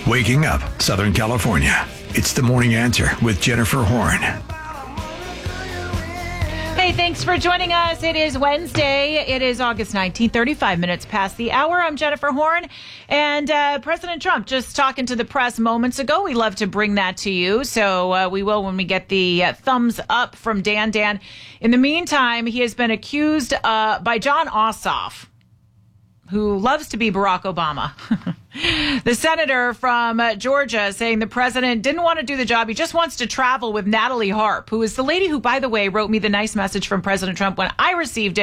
Waking up Southern California. It's the Morning Answer with Jennifer Horn. Hey, thanks for joining us. It is Wednesday. It is August 19th, 35 minutes past the hour. I'm Jennifer Horn. And President Trump just talking to the press moments ago. We love to bring that to you. So we will when we get the thumbs up from Dan. Dan, in the meantime, he has been accused by Jon Ossoff, who loves to be Barack Obama. The senator from Georgia saying the president didn't want to do the job. He just wants to travel with Natalie Harp, who is the lady who, by the way, wrote me the nice message from President Trump when I received it.